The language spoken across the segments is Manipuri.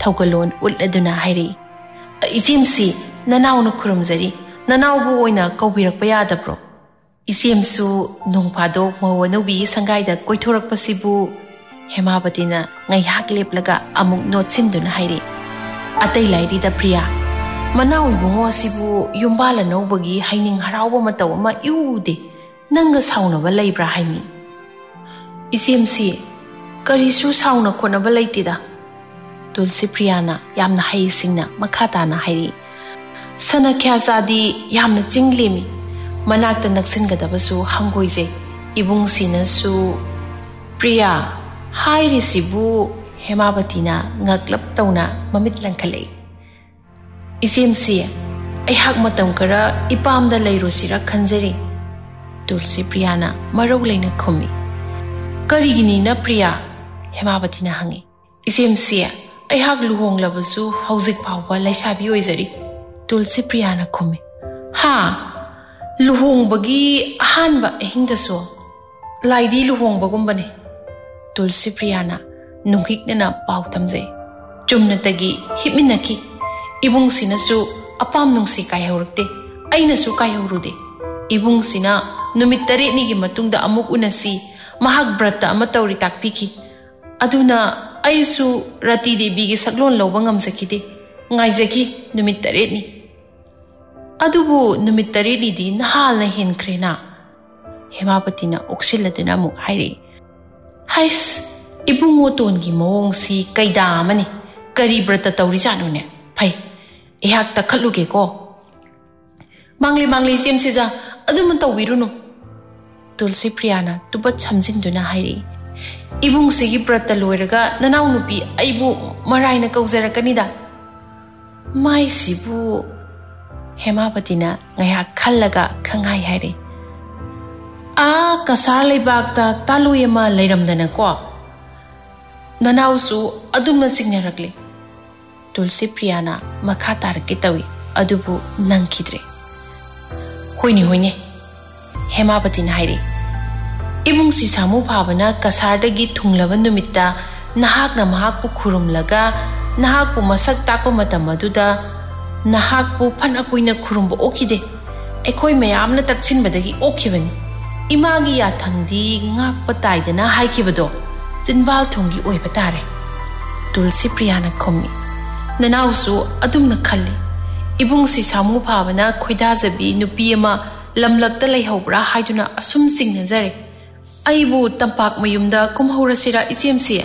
ꯊꯧꯒꯜꯂꯣꯟ ꯎꯠꯂꯗꯨꯅ ꯍꯥꯏꯔꯛꯏ, ꯏꯆꯦꯝꯁꯤ ꯅꯅꯥꯎꯅ ꯈꯨꯔꯨꯝꯖꯔꯤ, ꯅꯅꯥꯎꯕꯨ ꯑꯣꯏꯅ ꯀꯧꯕꯤꯔꯛꯄ ꯌꯥꯗꯕ꯭ꯔꯣ? ꯏꯆꯦꯝꯁꯨ ꯅꯣꯡ ꯐꯥꯗꯣꯛ ꯃꯧ ꯑꯅꯧꯕꯤꯒꯤ ꯁꯪꯒꯥꯏꯗ ꯀꯣꯏꯊꯣꯔꯛꯄꯁꯤꯕꯨ? ꯍꯦꯃꯥꯕꯇꯤꯅ ꯉꯥꯏꯍꯥꯛ ꯂꯦꯞꯂꯒ ꯑꯃꯨꯛ ꯅꯣꯠꯁꯤꯟꯗꯨꯅ ꯍꯥꯏꯔꯛꯏ, ꯑꯇꯩ ꯂꯥꯏꯔꯤꯗ ꯄ꯭ꯔꯤꯌꯥ, ꯃꯅꯥꯎ ꯏꯕꯨꯡꯉꯣ ꯑꯁꯤꯕꯨ ꯌꯨꯝꯕꯥꯜ ꯑꯅꯧꯕꯒꯤ ꯍꯩꯅꯤꯡ ꯍꯔꯥꯎꯕ ꯃꯇꯧ ꯑꯃ ꯏꯎꯗꯦ, ꯅꯪꯒ ꯁꯥꯎꯅꯕ ꯂꯩꯕ꯭ꯔꯥ ꯍꯥꯏꯃꯤ? ꯏꯆꯦꯝꯁꯤ ꯀꯔꯤꯁꯨ ꯁꯥꯎꯅ ꯈꯣꯠꯅꯕ ꯂꯩꯇꯦꯗ, ꯇꯨꯜꯁꯤ ꯄ꯭ꯔꯤꯌꯥꯅ ꯌꯥꯝꯅ ꯍꯩꯁꯤꯡꯅ ꯃꯈꯥ ꯇꯥꯅ ꯍꯥꯏꯔꯛꯏ, ꯁꯅꯈ꯭ꯌꯥꯆꯥꯗꯤ ꯌꯥꯝꯅ ꯆꯤꯡꯂꯦꯝꯃꯤ, ꯃꯅꯥꯛꯇ ꯅꯛꯁꯤꯟꯒꯗꯕꯁꯨ ꯍꯪꯒꯣꯏꯖꯩ, ꯏꯕꯨꯡꯁꯤꯅꯁꯨ ꯄ꯭ꯔꯤꯌꯥ ꯍꯥꯏꯔꯤꯁꯤꯕꯨ? ꯍꯦꯃꯥꯕꯇꯤꯅ ꯉꯛꯂꯞ ꯇꯧꯅ ꯃꯃꯤꯠ ꯂꯪꯈꯠꯂꯛꯏ, ꯏꯆꯦꯝꯁꯤ ꯑꯩꯍꯥꯛ ꯃꯇꯝ ꯈꯔ ꯏꯄꯥꯝꯗ ꯂꯩꯔꯨꯁꯤꯔ ꯈꯟꯖꯔꯤ, ꯇꯨꯜꯁꯤ ꯄ꯭ꯔꯤꯌꯥꯅ ꯃꯔꯧ ꯂꯩꯅ ꯈꯨꯝꯃꯤ꯫ ꯀꯔꯤꯒꯤꯅꯤꯅ ꯄ꯭ꯔꯤꯌꯥ? ꯍꯦꯃꯥꯕꯇꯤꯅ ꯍꯪꯉꯤ, ꯏꯆꯦꯝꯁꯤ ꯑꯩꯍꯥꯛ ꯂꯨꯍꯣꯡꯂꯕꯁꯨ ꯍꯧꯖꯤꯛ ꯐꯥꯎꯕ ꯂꯩꯁꯥꯕꯤ ꯑꯣꯏꯖꯔꯤ, ꯇꯨꯜꯁꯤ ꯄ꯭ꯔꯤꯌꯥꯅ ꯈꯨꯝꯃꯤ꯫ ꯍꯥ, ꯂꯨꯍꯣꯡꯕꯒꯤ ꯑꯍꯥꯟꯕ ꯑꯍꯤꯡꯗꯁꯨ? ꯂꯥꯏꯗꯤ ꯂꯨꯍꯣꯡꯕꯒꯨꯝꯕꯅꯤ, ꯇꯨꯜꯁꯤ ꯄ꯭ꯔꯤꯌꯥꯅ ꯅꯨꯡꯍꯤꯛꯅꯅ ꯄꯥꯎ ꯊꯝꯖꯩ, ꯆꯨꯝꯅꯇꯒꯤ ꯍꯤꯞꯃꯤꯟꯅꯈꯤ, ꯏꯕꯨꯡꯁꯤꯅꯁꯨ ꯑꯄꯥꯝ ꯅꯨꯡꯁꯤ ꯀꯥꯏꯍꯧꯔꯛꯇꯦ, ꯑꯩꯅꯁꯨ ꯀꯥꯏꯍꯧꯔꯨꯗꯦ, ꯏꯕꯨꯡꯁꯤꯅ ꯅꯨꯃꯤꯠ 8ꯅꯤꯒꯤ ꯃꯇꯨꯡꯗ ꯑꯃꯨꯛ ꯎꯅꯁꯤ, ꯃꯍꯥꯛ ꯕ꯭ꯔꯠꯇ ꯑꯃ ꯇꯧꯔꯤ ꯇꯥꯛꯄꯤꯈꯤ, ꯑꯗꯨꯅ ꯑꯩꯁꯨ ꯔꯇꯤ ꯗꯦꯕꯤꯒꯤ ꯁꯛꯂꯣꯟ ꯂꯧꯕ ꯉꯝꯖꯈꯤꯗꯦ, ꯉꯥꯏꯖꯈꯤ ꯅꯨꯃꯤꯠ 8ꯅꯤ, ꯑꯗꯨꯕꯨ ꯅꯨꯃꯤꯠ 8ꯅꯤꯗꯤ ꯅꯍꯥꯜꯅ ꯍꯦꯟꯈ꯭ꯔꯦꯅ, ꯍꯦꯃꯥꯕꯇꯤꯅ ꯑꯣꯛꯁꯤꯜꯂꯗꯨꯅ ꯑꯃꯨꯛ ꯍꯥꯏꯔꯛꯏ, ꯍꯩꯁ, ꯏꯕꯨꯡꯉꯣꯇꯣꯟꯒꯤ ꯃꯑꯣꯡꯁꯤ ꯀꯩꯗꯥ ꯑꯃꯅꯤ, ꯀꯔꯤ ꯕ꯭ꯔꯠꯇ ꯇꯧꯔꯤꯖꯥꯠꯅꯣꯅꯦ? ꯐꯩ, ꯑꯩꯍꯥꯛ ꯇꯛꯈꯠꯂꯨꯒꯦꯀꯣ꯫ ꯃꯥꯡꯂꯤ ꯏꯆꯦꯝꯁꯤꯖ, ꯑꯗꯨꯃ ꯇꯧꯕꯤꯔꯨꯅꯨ, ꯇꯨꯜꯁꯤ ꯄ꯭ꯔꯤꯌꯥꯅ ꯇꯨꯄꯠ ꯁꯝꯖꯤꯟꯗꯨꯅ ꯍꯥꯏꯔꯛꯏ, ꯏꯕꯨꯡꯁꯤꯒꯤ ꯕ꯭ꯔꯠꯇ ꯂꯣꯏꯔꯒ ꯅꯅꯥꯎ ꯅꯨꯄꯤ ꯑꯩꯕꯨ ꯃꯔꯥꯏꯅ ꯀꯧꯖꯔꯛꯀꯅꯤꯗ꯫ ꯃꯥꯏꯁꯤꯕꯨ? ꯍꯦꯃꯥꯕꯇꯤꯅ ꯉꯥꯏꯍꯥꯛ ꯈꯜꯂꯒ ꯈꯪꯍꯥꯏ ꯍꯥꯏꯔꯛꯏ, ꯀꯁꯥꯔ ꯂꯩꯕꯥꯛꯇ ꯇꯥꯂꯣꯏ ꯑꯃ ꯂꯩꯔꯝꯗꯅꯀꯣ, ꯅꯅꯥꯎꯁꯨ ꯑꯗꯨꯝꯅ ꯆꯤꯡꯅꯔꯛꯂꯤ, ꯇꯨꯜꯁꯤ ꯄ꯭ꯔꯤꯌꯥꯅ ꯃꯈꯥ ꯇꯥꯔꯛꯀꯦ ꯇꯧꯏ, ꯑꯗꯨꯕꯨ ꯅꯪꯈꯤꯗ꯭ꯔꯦ꯫ ꯍꯣꯏꯅꯦ, ꯍꯦꯃꯥꯕꯇꯤꯅ ꯍꯥꯏꯔꯛꯏ, ꯏꯕꯨꯡꯁꯤ ꯁꯥꯃꯨ ꯐꯥꯕꯅ ꯀꯁꯥꯔꯗꯒꯤ ꯊꯨꯡꯂꯕ ꯅꯨꯃꯤꯠꯇ ꯅꯍꯥꯛꯅ ꯃꯍꯥꯛꯄꯨ ꯈꯨꯔꯨꯝꯂꯒ ꯅꯍꯥꯛꯄꯨ ꯃꯁꯛ ꯇꯥꯛꯄ ꯃꯇꯝ ꯑꯗꯨꯗ ꯅꯍꯥꯛꯄꯨ ꯐꯅ ꯀꯨꯏꯅ ꯈꯨꯔꯨꯝꯕ ꯑꯣꯛꯈꯤꯗꯦ, ꯑꯩꯈꯣꯏ ꯃꯌꯥꯝꯅ ꯇꯛꯁꯤꯟꯕꯗꯒꯤ ꯑꯣꯛꯈꯤꯕꯅꯤ, ꯏꯃꯥꯒꯤ ꯌꯥꯊꯪꯗꯤ ꯉꯥꯛꯄ ꯇꯥꯏꯗꯅ ꯍꯥꯏꯈꯤꯕꯗꯣ ꯆꯤꯟꯕꯥꯜ ꯊꯨꯝꯒꯤ ꯑꯣꯏꯕ ꯇꯥꯔꯦ, ꯇꯨꯜꯁꯤ ꯄ꯭ꯔꯤꯌꯥꯅ ꯈꯨꯝꯃꯤ, ꯅꯅꯥꯎꯁꯨ ꯑꯗꯨꯝꯅ ꯈꯜꯂꯤ, ꯏꯕꯨꯡꯁꯤ ꯁꯥꯃꯨ ꯐꯥꯕꯅ ꯈꯣꯏꯗꯥꯖꯕꯤ ꯅꯨꯄꯤ ꯑꯃ ꯂꯝꯂꯛꯇ ꯂꯩꯍꯧꯕ꯭ꯔꯥ ꯍꯥꯏꯗꯨꯅ ꯑꯁꯨꯝ ꯆꯤꯡꯅꯖꯔꯦ, ꯑꯩꯕꯨ ꯇꯝꯄꯥꯛ ꯃꯌꯨꯝꯗ ꯀꯨꯝꯍꯧꯔꯁꯤꯔ ꯏꯆꯦꯝꯁꯤ?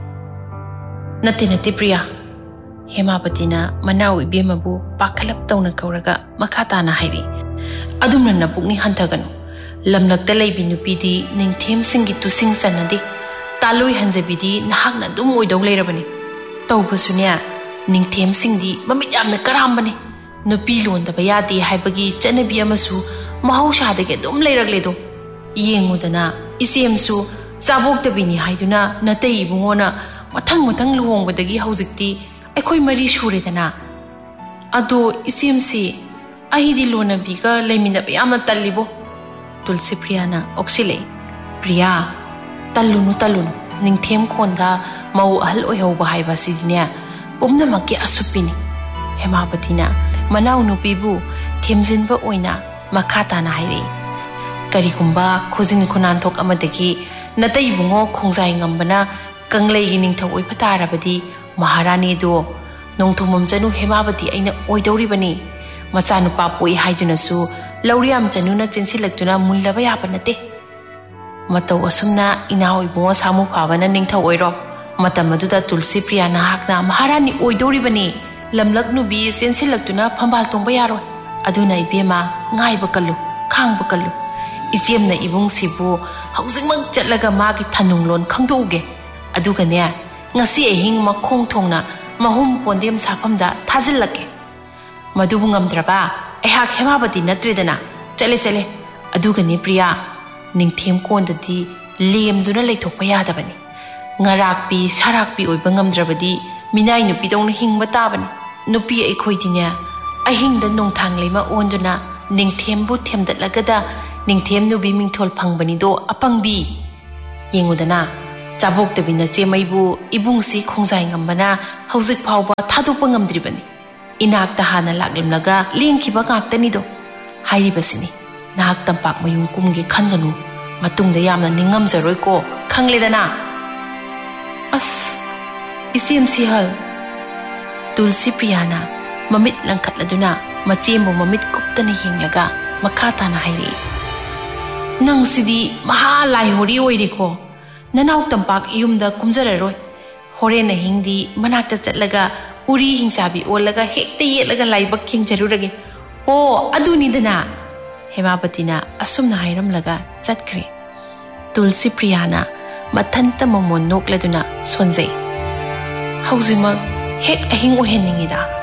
ꯅꯠꯇꯦ ꯄ꯭ꯔꯤꯌꯥ, ꯍꯦꯃꯥꯕꯇꯤꯅ ꯃꯅꯥꯎ ꯏꯕꯦꯝꯃꯕꯨ ꯄꯥꯈꯠꯂꯞ ꯇꯧꯅ ꯀꯧꯔꯒ ꯃꯈꯥ ꯇꯥꯅ ꯍꯥꯏꯔꯛꯏ, ꯑꯗꯨꯝꯅ ꯅꯄꯨꯛꯅꯤꯡ ꯍꯟꯊꯒꯅꯨ, ꯂꯝꯂꯛꯇ ꯂꯩꯕꯤ ꯅꯨꯄꯤꯗꯤ ꯅꯤꯡꯊꯦꯝꯁꯤꯡꯒꯤ ꯇꯨꯁꯤꯡ ꯆꯟꯅꯗꯦ, ꯇꯥꯂꯣꯏ ꯍꯟꯖꯕꯤꯗꯤ ꯅꯍꯥꯛꯅ ꯑꯗꯨꯝ ꯑꯣꯏꯗꯧ ꯂꯩꯔꯕꯅꯤ, ꯇꯧꯕꯁꯨꯅꯦ ꯅꯤꯡꯊꯦꯝꯁꯤꯡꯗꯤ ꯃꯃꯤꯠ ꯌꯥꯝꯅ ꯀꯔꯥꯝꯕꯅꯤ, ꯅꯨꯄꯤ ꯂꯣꯟꯗꯕ ꯌꯥꯗꯦ ꯍꯥꯏꯕꯒꯤ ꯆꯠꯅꯕꯤ ꯑꯃꯁꯨ ꯃꯍꯧꯁꯥꯗꯒꯤ ꯑꯗꯨꯝ ꯂꯩꯔꯛꯂꯦꯗꯣ, ꯌꯦꯡꯉꯨꯗꯅ ꯏꯆꯦꯝꯁꯨ ꯆꯥꯕꯣꯛꯇꯕꯤꯅꯤ ꯍꯥꯏꯗꯨꯅ ꯅꯇꯩ ꯏꯕꯨꯡꯉꯣꯅ ꯃꯊꯪ ꯂꯨꯍꯣꯡꯕꯗꯒꯤ ꯍꯧꯖꯤꯛꯇꯤ ꯑꯩꯈꯣꯏ 4 ꯁꯨꯔꯦꯗꯅ, ꯑꯗꯣ ꯏꯆꯦꯝꯁꯤ ꯑꯩꯗꯤ ꯂꯣꯟꯅꯕꯤꯒ ꯂꯩꯃꯤꯟꯅꯕ ꯌꯥꯝꯅ ꯇꯜꯂꯤꯕꯣ, ꯇꯨꯜꯁꯤ ꯄ꯭ꯔꯤꯌꯥꯅ ꯑꯣꯛꯁꯤꯜꯂꯛꯏ, ꯄ꯭ꯔꯤꯌꯥ ꯇꯜꯂꯨꯅꯨ, ꯅꯤꯡꯊꯦꯝ ꯈꯣꯟꯗ ꯃꯧ ꯑꯍꯜ ꯑꯣꯏꯍꯧꯕ ꯍꯥꯏꯕ ꯑꯁꯤꯗꯤꯅꯦ ꯄꯨꯝꯅꯃꯛꯀꯤ ꯑꯁꯨꯞꯄꯤꯅꯤ, ꯍꯦꯃꯥꯕꯇꯤꯅ ꯃꯅꯥꯎ ꯅꯨꯄꯤꯕꯨ ꯊꯦꯝꯖꯤꯟꯕ ꯑꯣꯏꯅ ꯃꯈꯥ ꯇꯥꯅ ꯍꯥꯏꯔꯛꯏ, ꯀꯔꯤꯒꯨꯝꯕ ꯈꯨꯖꯤꯟ ꯈꯨꯅꯥꯟꯊꯣꯛ ꯑꯃꯗꯒꯤ ꯅꯇꯩ ꯏꯕꯨꯡꯉꯣ ꯈꯣꯡꯖꯥꯏ ꯉꯝꯕꯅ ꯀꯪꯂꯩꯒꯤ ꯅꯤꯡꯊꯧ ꯑꯣꯏꯕ ꯇꯥꯔꯕꯗꯤ ꯃꯍꯥꯔꯥꯅꯤꯗꯣ ꯅꯣꯡꯊꯣꯝꯕꯝ ꯆꯅꯨ ꯍꯦꯃꯥꯕꯇꯤ ꯑꯩꯅ ꯑꯣꯏꯗꯧꯔꯤꯕꯅꯤ, ꯃꯆꯥꯅꯨꯄꯥ ꯄꯣꯛꯏ ꯍꯥꯏꯗꯨꯅꯁꯨ ꯂꯧꯔꯤꯌꯥꯝ ꯆꯅꯨꯅ ꯆꯦꯟꯁꯤꯜꯂꯛꯇꯨꯅ ꯃꯨꯜꯂꯕ ꯌꯥꯕ ꯅꯠꯇꯦ, ꯃꯇꯧ ꯑꯁꯨꯝꯅ ꯏꯅꯥꯎ ꯏꯕꯨꯡꯉꯣ ꯁꯥꯃꯨ ꯐꯥꯕꯅ ꯅꯤꯡꯊꯧ ꯑꯣꯏꯔꯣ, ꯃꯇꯝ ꯑꯗꯨꯗ ꯇꯨꯜꯁꯤ ꯄ꯭ꯔꯤꯌꯥ ꯅꯍꯥꯛꯅ ꯃꯍꯥꯔꯥꯅꯤ ꯑꯣꯏꯗꯧꯔꯤꯕꯅꯤ, ꯂꯝꯂꯛ ꯅꯨꯕꯤ ꯆꯦꯟꯁꯤꯜꯂꯛꯇꯨꯅ ꯐꯝꯕꯥꯜ ꯇꯣꯡꯕ ꯌꯥꯔꯣꯏ, ꯑꯗꯨꯅ ꯏꯕꯦꯝꯃ ꯉꯥꯏꯕ ꯀꯜꯂꯨ, ꯈꯥꯡꯕ ꯀꯜꯂꯨ, ꯏꯆꯦꯝꯅ ꯏꯕꯨꯡꯁꯤꯕꯨ ꯍꯧꯖꯤꯛꯃꯛ ꯆꯠꯂꯒ ꯃꯥꯒꯤ ꯊꯅꯨꯡꯂꯣꯟ ꯈꯪꯗꯣꯛꯎꯒꯦ, ꯑꯗꯨꯒꯅꯦ ꯉꯁꯤ ꯑꯍꯤꯡ ꯃꯈꯣꯡ ꯊꯣꯡꯅ ꯃꯍꯨꯝ ꯄꯣꯟꯗꯦꯝ ꯁꯥꯐꯝꯗ ꯊꯥꯖꯤꯜꯂꯛꯀꯦ, ꯃꯗꯨꯕꯨ ꯉꯝꯗ꯭ꯔꯕ ꯑꯩꯍꯥꯛ ꯍꯦꯃꯥꯕꯇꯤ ꯅꯠꯇ꯭ꯔꯦꯗꯅ, ꯆꯠꯂꯦ, ꯑꯗꯨꯒꯅꯦ ꯄ꯭ꯔꯤꯌꯥ, ꯅꯤꯡꯊꯦꯝ ꯀꯣꯟꯗꯗꯤ ꯂꯦꯝꯗꯨꯅ ꯂꯩꯊꯣꯛꯄ ꯌꯥꯗꯕꯅꯤ, ꯉꯔꯥꯛꯄꯤ ꯁꯔꯥꯛꯄꯤ ꯑꯣꯏꯕ ꯉꯝꯗ꯭ꯔꯕꯗꯤ ꯃꯤꯅꯥꯏ ꯅꯨꯄꯤꯗꯧꯅ ꯍꯤꯡꯕ ꯇꯥꯕꯅꯤ, ꯅꯨꯄꯤ ꯑꯩꯈꯣꯏꯗꯤꯅꯦ ꯑꯍꯤꯡꯗ ꯅꯣꯡꯊꯥꯡ ꯂꯩꯃ ꯑꯣꯟꯗꯨꯅ ꯅꯤꯡꯊꯦꯝꯕꯨ ꯊꯦꯝꯗꯠꯂꯒꯗ ꯅꯤꯡꯊꯦꯝ ꯅꯨꯕꯤ ꯃꯤꯡꯊꯣꯜ ꯐꯪꯕꯅꯤꯗꯣ ꯑꯄꯪꯕꯤ, ꯌꯦꯡꯉꯨꯗꯅ ꯆꯥꯕꯣꯛꯇꯕꯤ ꯅꯆꯦ ꯃꯩꯕꯨ ꯏꯕꯨꯡꯁꯤ ꯈꯣꯡꯖꯥꯏ ꯉꯝꯕꯅ ꯍꯧꯖꯤꯛ ꯐꯥꯎꯕ ꯊꯥꯗꯣꯛꯄ ꯉꯝꯗ꯭ꯔꯤꯕꯅꯤ ꯏꯅꯥꯛꯇ ꯍꯥꯟꯅ ꯂꯥꯛꯂꯝꯂꯒ ꯂꯦꯡꯈꯤꯕ ꯉꯥꯛꯇꯅꯤꯗꯣ ꯍꯥꯏꯔꯤꯕꯁꯤꯅꯤ ꯅꯍꯥꯛ ꯇꯝꯄꯥꯛ ꯃꯌꯨꯝ ꯀꯨꯝꯒꯦ ꯈꯟꯒꯅꯨ ꯃꯇꯨꯡꯗ ꯌꯥꯝꯅ ꯅꯤꯡꯉꯝꯖꯔꯣꯏꯀꯣ ꯈꯪꯂꯦꯗꯅ ꯑꯁ इसेम सिहल तुलसी प्रियाना ममित लंखटलदुना मचेमु ममित कुप्तना हिंगलगा मखा ताना हाइरे नंग सिदी महा लाइहोरी ओइरेको ननाउ तंपाक युमदा कुमजररोय होरेन हिंदी मनाक्ता चटलगा उरी हिंसाबी ओलगा हेक्ते येलगा लाइबक खिंजरुरगे ओ अदुनिदना हेमापतिना असुमना हाइरमलगा चटखरे तुलसी प्रियाना मथंता ममोन नोक्लदुना सोनजै हौजिमक हेक अहिंग ओहेनिंगिदा